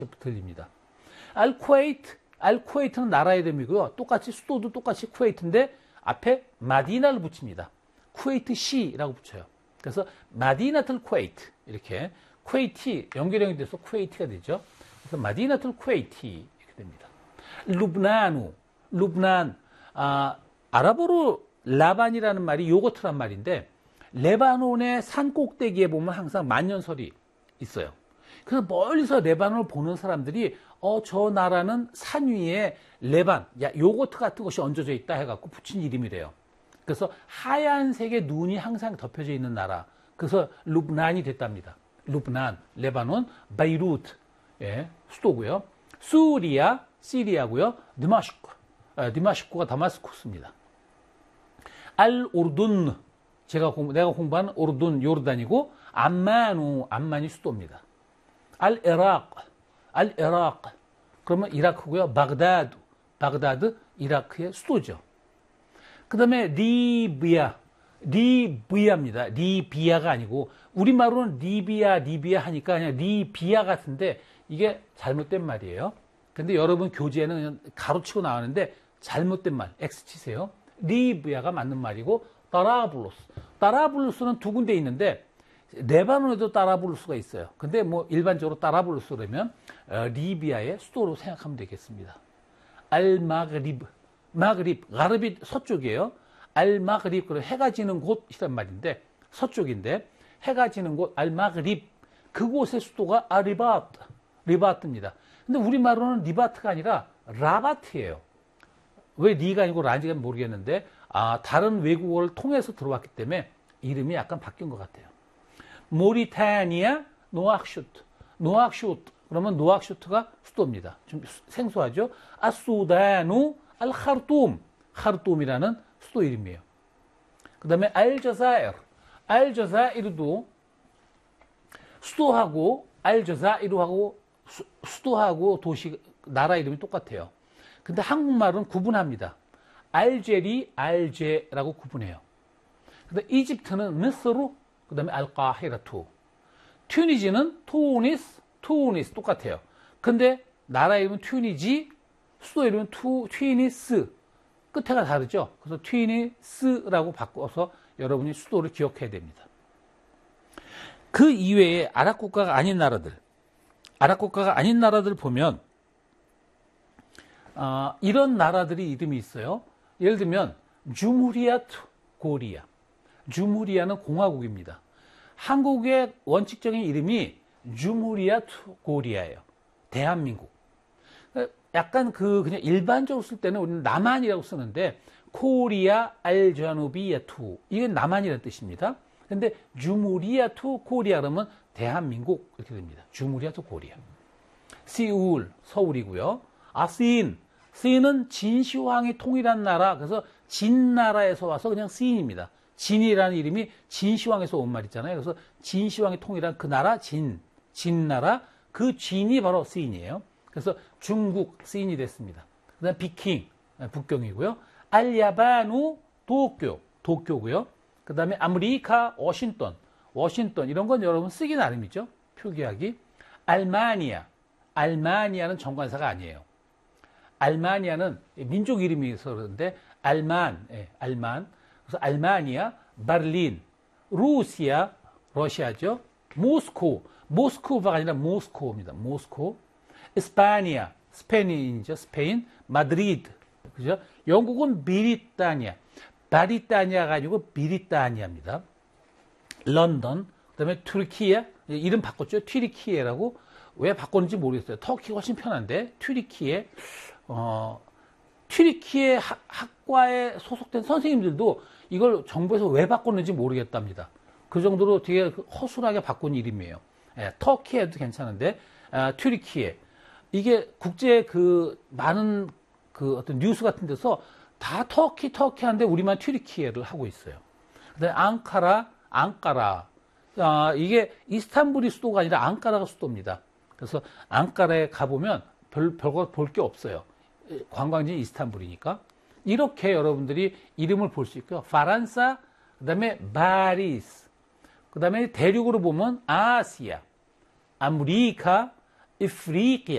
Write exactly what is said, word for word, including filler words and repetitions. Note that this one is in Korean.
들립니다. 알쿠웨이트, 알쿠웨이트는 나라 이름이고요. 똑같이 수도도 똑같이 쿠웨이트인데 앞에 마디나를 붙입니다. 쿠웨이트 시라고 붙여요. 그래서 마디나틀 쿠웨이트 이렇게 쿠웨이티 연결형이 돼서 쿠웨이티가 되죠. 그래서 마디나틀 쿠웨이티 이렇게 됩니다. 루브나누, 루브난 아, 아랍어로 라반이라는 말이 요거트란 말인데 레바논의 산 꼭대기에 보면 항상 만년설이 있어요. 그래서 멀리서 레바논을 보는 사람들이 어, 저 나라는 산 위에 레반, 야, 요거트 같은 것이 얹어져 있다 해갖고 붙인 이름이래요. 그래서 하얀색의 눈이 항상 덮여져 있는 나라. 그래서 루브난이 됐답니다. 루브난, 레바논, 베이루트, 예, 수도고요. 수리아, 시리아고요. 드마시크, 아, 드마시크가 다마스쿠스입니다. 알 오르둔, 제가 공부, 내가 공부한 오르둔, 요르단이고, 암마누, 암만이 수도입니다. 알 이라크, 알 이라크, 그러면 이라크고요. 바그다드, 바그다드, 이라크의 수도죠. 그 다음에 리비아, 리비아입니다. 리비아가 아니고, 우리말로는 리비아, 리비아 하니까 그냥 리비아 같은데, 이게 잘못된 말이에요. 근데 여러분 교재에는 그냥 가로치고 나오는데, 잘못된 말, X 치세요. 리비아가 맞는 말이고, 따라블루스. 따라블루스는 두 군데 있는데, 레바논에도 따라블루스가 있어요. 근데 뭐 일반적으로 따라블루스 그러면 어, 리비아의 수도로 생각하면 되겠습니다. 알마그리브, 마그립, 가르비 서쪽이에요. 알마그립, 그리고 해가 지는 곳이란 말인데 서쪽인데 해가 지는 곳 알마그립, 그곳의 수도가 아리바트, 리바트입니다. 근데 우리말로는 리바트가 아니라 라바트예요. 왜 리가 아니고 라인지가 모르겠는데 아, 다른 외국어를 통해서 들어왔기 때문에 이름이 약간 바뀐 것 같아요. 모리타니아, 노악슈트. 노악슈트. 그러면 노악슈트가 수도입니다. 좀 생소하죠? 아수다누, 알카르툼. 카르툼이라는 수도 이름이에요. 그 다음에 알저자이르. 알저자이르도 수도하고, 알저자이르하고, 수, 수도하고 도시, 나라 이름이 똑같아요. 근데 한국말은 구분합니다. 알제리, 알제라고 구분해요. 근데 이집트는 미스루, 그 다음에 알카히라투. 튜니지는 투니스, 투니스 똑같아요. 근데 나라 이름은 튜니지, 수도 이름은 투, 튜니스. 끝에가 다르죠. 그래서 튜니스라고 바꿔서 여러분이 수도를 기억해야 됩니다. 그 이외에 아랍 국가가 아닌 나라들, 아랍 국가가 아닌 나라들 보면 어, 이런 나라들이 이름이 있어요. 예를 들면 주무리아트 고리아. 주무리아는 공화국입니다. 한국의 원칙적인 이름이 주무리아트 고리아예요. 대한민국. 약간 그 그냥 일반적으로 쓸 때는 우리는 남한이라고 쓰는데 코리아 알자누비아투 이건 남한이라는 뜻입니다. 근데 주무리아투 코리아 그러면 대한민국 이렇게 됩니다. 주무리아투 코리아. 시울 서울이고요. 아시인 시인은 진시황이 통일한 나라. 그래서 진나라에서 와서 그냥 시인입니다. 진이라는 이름이 진시황에서 온 말이잖아요. 그래서 진시황이 통일한 그 나라 진, 진나라 그 진이 바로 시인이에요. 그래서 중국 시인이 됐습니다. 그 다음 비킹, 북경이고요. 알야바누 도쿄, 도쿄고요. 그 다음에 아메리카 워싱턴, 워싱턴 이런 건 여러분 쓰기 나름이죠. 표기하기. 알마니아, 알마니아는 정관사가 아니에요. 알마니아는 민족 이름이서 그런데 알만, 예, 알만. 그래서 알마니아, 베를린, 루시아, 러시아죠. 모스코, 모스크바가 아니라 모스코입니다. 모스코. 이스파니아, 스페인이죠. 스페인, 마드리드, 그죠? 영국은 비리타니아, 바리타니아가 아니고 비리타니아입니다. 런던, 그다음에 투르키예, 이름 바꿨죠. 튀르키예라고. 왜 바꿨는지 모르겠어요. 터키가 훨씬 편한데 튀르키예, 어, 튀르키예 학과에 소속된 선생님들도 이걸 정부에서 왜 바꿨는지 모르겠답니다. 그 정도로 되게 허술하게 바꾼 이름이에요. 예, 터키에도 괜찮은데 아, 튀르키예. 이게 국제 그 많은 그 어떤 뉴스 같은 데서 다 터키 터키 하는데 우리만 튀르키예를 하고 있어요. 그다음에 앙카라, 앙까라. 아, 이게 이스탄불이 수도가 아니라 앙까라가 수도입니다. 그래서 앙까라에 가보면 별, 별거 볼 게 없어요. 관광지 이스탄불이니까. 이렇게 여러분들이 이름을 볼 수 있고요. 파란사, 그 다음에 바리스, 그 다음에 대륙으로 보면 아시아, 아메리카, 이프리키아.